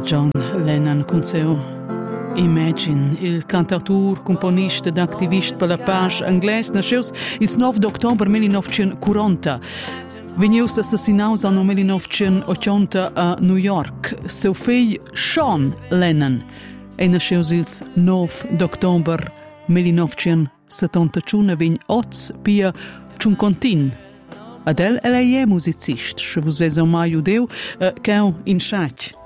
John Lennon cun seu Imagine, il cantautur, componista ed activist per la pace anglès, nasceus il 9 d'october 1940. Vegneus assassinaus anno 1980 a New York. Seu figlio Sean Lennon nasceus il 9 d'october 1971 vegn oz pia ciuncontin. Adel lei è musicist, se vos vesa mai udeu, cheu in schatg.